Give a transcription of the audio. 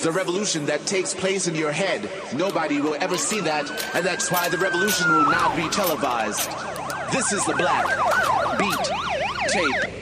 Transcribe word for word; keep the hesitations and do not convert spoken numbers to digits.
the revolution that takes place in your head. Nobody will ever see that, and that's why the revolution will not be televised. This is the Black Beat Tape